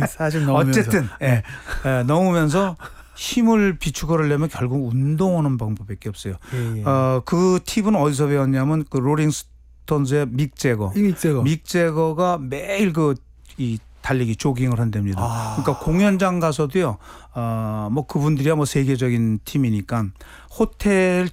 사실 넘으면서. 어쨌든 넘으면서 힘을 비축하려면 결국 운동하는 방법밖에 없어요. 예. 그 팁은 어디서 배웠냐면 그 롤링스톤즈의 믹 제거. 믹 제거가 매일 이 달리기 조깅을 한답니다. 그러니까 공연장 가서도요. 뭐 그분들이야 뭐 세계적인 팀이니까 호텔